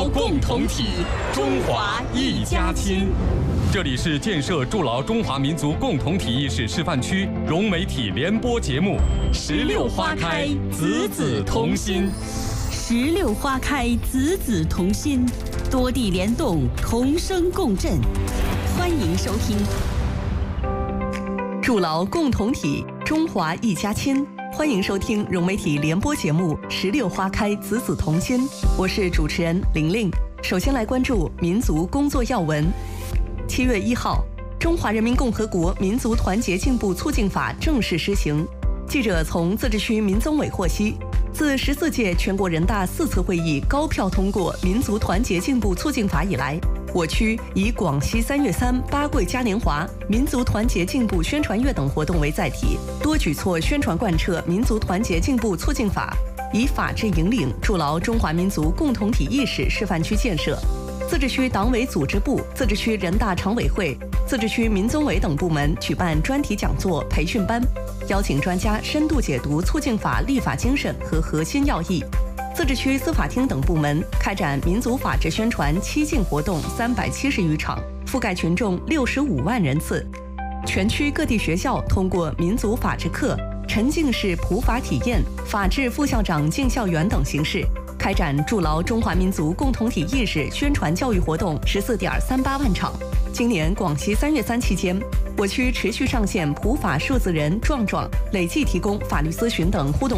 劳共同体，中华一家亲。这里是建设筑牢中华民族共同体意识示范区融媒体联播节目《16花开，子子同心》。 16花开，子子同心，多地联动，同声共振。欢迎收听。 筑牢共同体，中华一家亲。欢迎收听融媒体联播节目《16花开，子子同心》，我是主持人玲玲。首先来关注民族工作要闻。7月1号，《中华人民共和国民族团结进步促进法》正式施行。记者从自治区民综委获悉，自14届全国人大4次会议高票通过《民族团结进步促进法》以来，我区以广西3月3八桂嘉年华、民族团结进步宣传月等活动为载体，多举措宣传贯彻《民族团结进步促进法》，以法治引领筑牢中华民族共同体意识示范区建设。自治区党委组织部、自治区人大常委会、自治区民综委等部门举办专题讲座、培训班，邀请专家深度解读促进法立法精神和核心要义。自治区司法厅等部门开展民族法治宣传7进活动370余场，覆盖群众65万人次。全区各地学校通过民族法治课、沉浸式普法体验、法治副校长进校园等形式，开展筑牢中华民族共同体意识宣传教育活动14.38万场。今年广西3月3期间，我区持续上线普法数字人壮壮，累计提供法律咨询等互动